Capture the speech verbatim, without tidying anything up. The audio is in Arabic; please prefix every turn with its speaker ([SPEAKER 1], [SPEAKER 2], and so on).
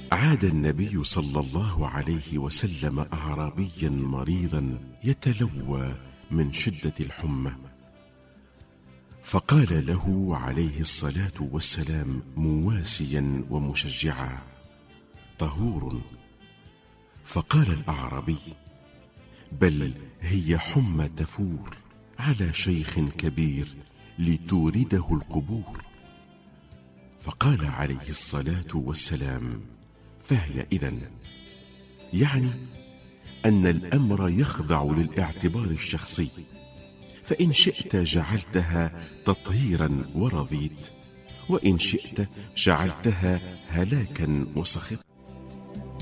[SPEAKER 1] عاد النبي صلى الله عليه وسلم أعرابيا مريضا يتلوى من شدة الحمى، فقال له عليه الصلاة والسلام مواسيا ومشجعا: طهور. فقال الأعرابي: بل هي حمى تفور على شيخ كبير لتورده القبور. فقال عليه الصلاة والسلام: فهي إذن، يعني أن الأمر يخضع للاعتبار الشخصي، فإن شئت جعلتها تطهيرا ورضيت، وإن شئت جعلتها هلاكا وسخط.